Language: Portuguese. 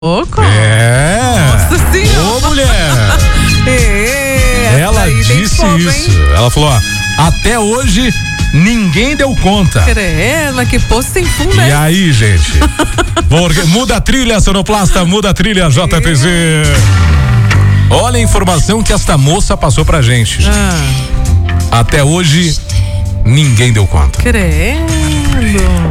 Louco? Nossa senhora. Ô, mulher. Ela disse isso. Ela falou, ó, até hoje ninguém deu conta. Crela, que poço sem fundo E aí, gente? Muda a trilha, sonoplasta, muda a trilha, JPZ. Olha a informação que esta moça passou pra gente. Até hoje, ninguém deu conta. Credo.